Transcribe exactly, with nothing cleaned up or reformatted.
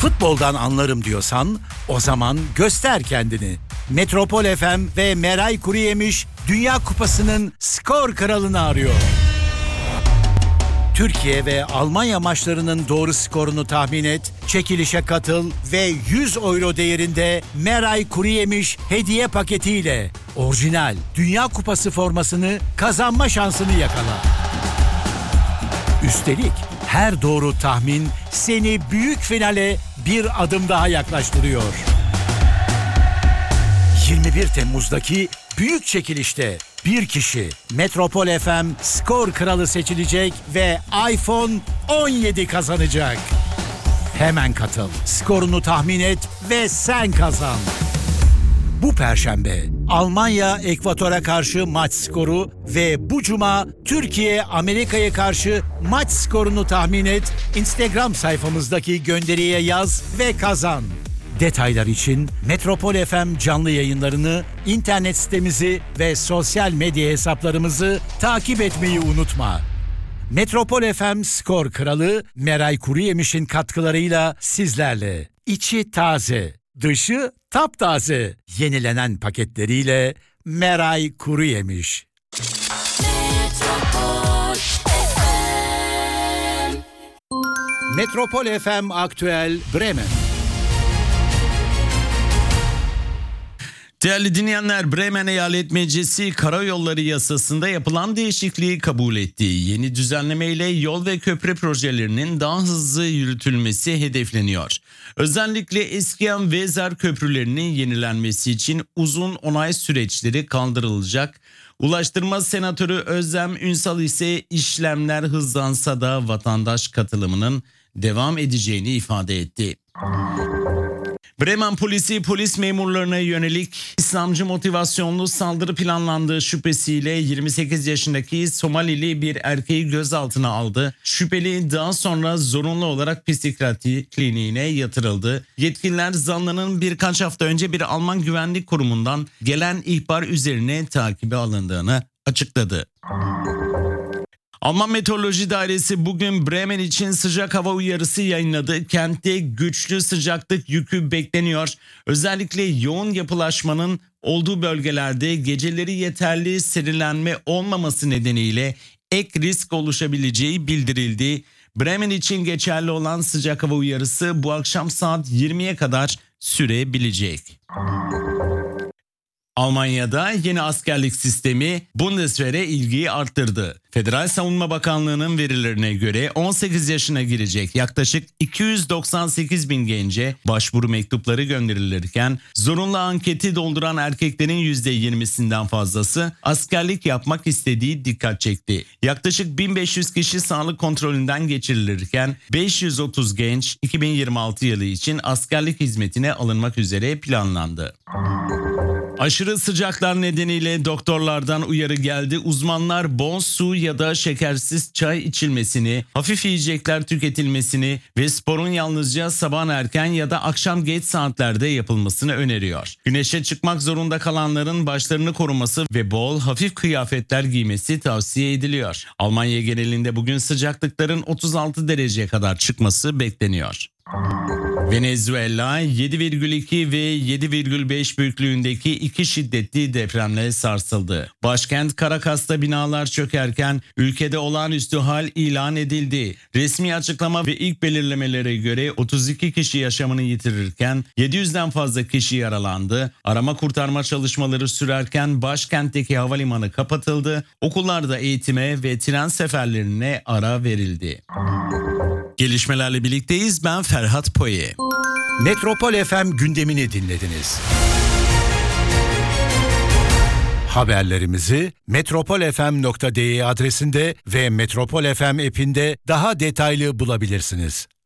Futboldan anlarım diyorsan o zaman göster kendini. Metropol F M ve Meray Kuruyemiş Dünya Kupası'nın skor kralını arıyor. Türkiye ve Almanya maçlarının doğru skorunu tahmin et, çekilişe katıl ve yüz euro değerinde Meray Kuruyemiş hediye paketiyle orijinal Dünya Kupası formasını kazanma şansını yakala. Üstelik her doğru tahmin seni büyük finale bir adım daha yaklaştırıyor. yirmi bir Temmuz'daki büyük çekilişte bir kişi Metropol F M skor kralı seçilecek ve iPhone on yedi kazanacak. Hemen katıl, skorunu tahmin et ve sen kazan. Bu Perşembe Almanya Ekvator'a karşı maç skoru ve bu Cuma Türkiye Amerika'ya karşı maç skorunu tahmin et. Instagram sayfamızdaki gönderiye yaz ve kazan. Detaylar için Metropol F M canlı yayınlarını, internet sitemizi ve sosyal medya hesaplarımızı takip etmeyi unutma. Metropol F M skor kralı Meray Kuruyemiş'in katkılarıyla sizlerle. İçi taze, dışı taptaze. Yenilenen paketleriyle Meray Kuruyemiş. Metropol F M. Metropol F M Aktüel Bremen. Değerli dinleyenler, Bremen Eyalet Meclisi Karayolları Yasası'nda yapılan değişikliği kabul etti. Yeni düzenlemeyle yol ve köprü projelerinin daha hızlı yürütülmesi hedefleniyor. Özellikle eskiyen Weser köprülerinin yenilenmesi için uzun onay süreçleri kaldırılacak. Ulaştırma Senatörü Özlem Ünsal ise işlemler hızlansa da vatandaş katılımının devam edeceğini ifade etti. Bremen polisi polis memurlarına yönelik İslamcı motivasyonlu saldırı planlandığı şüphesiyle yirmi sekiz yaşındaki Somalili bir erkeği gözaltına aldı. Şüpheli daha sonra zorunlu olarak psikiyatri kliniğine yatırıldı. Yetkililer zanlının birkaç hafta önce bir Alman güvenlik kurumundan gelen ihbar üzerine takibe alındığını açıkladı. Alman Meteoroloji Dairesi bugün Bremen için sıcak hava uyarısı yayınladı. Kentte güçlü sıcaklık yükü bekleniyor. Özellikle yoğun yapılaşmanın olduğu bölgelerde geceleri yeterli serinlenme olmaması nedeniyle ek risk oluşabileceği bildirildi. Bremen için geçerli olan sıcak hava uyarısı bu akşam saat yirmiye kadar sürebilecek. Almanya'da yeni askerlik sistemi Bundeswehr'e ilgiyi arttırdı. Federal Savunma Bakanlığı'nın verilerine göre on sekiz yaşına girecek yaklaşık iki yüz doksan sekiz bin gence başvuru mektupları gönderilirken zorunlu anketi dolduran erkeklerin yüzde yirmisinden fazlası askerlik yapmak istediği dikkat çekti. Yaklaşık bin beş yüz kişi sağlık kontrolünden geçirilirken beş yüz otuz genç iki bin yirmi altı yılı için askerlik hizmetine alınmak üzere planlandı. Aşırı sıcaklar nedeniyle doktorlardan uyarı geldi. Uzmanlar bol su ya da şekersiz çay içilmesini, hafif yiyecekler tüketilmesini ve sporun yalnızca sabah erken ya da akşam geç saatlerde yapılmasını öneriyor. Güneşe çıkmak zorunda kalanların başlarını koruması ve bol hafif kıyafetler giymesi tavsiye ediliyor. Almanya genelinde bugün sıcaklıkların otuz altı dereceye kadar çıkması bekleniyor. Venezuela yedi virgül iki ve yedi virgül beş büyüklüğündeki iki şiddetli depremle sarsıldı. Başkent Caracas'ta binalar çökerken ülkede olağanüstü hal ilan edildi. Resmi açıklama ve ilk belirlemelere göre otuz iki kişi yaşamını yitirirken yedi yüzden fazla kişi yaralandı. Arama kurtarma çalışmaları sürerken başkentteki havalimanı kapatıldı. Okullarda eğitime ve tren seferlerine ara verildi. Gelişmelerle birlikteyiz. Ben Ferhat Poye. Metropol F M gündemini dinlediniz. Haberlerimizi metropol f m nokta d e adresinde ve Metropol F M app'inde daha detaylı bulabilirsiniz.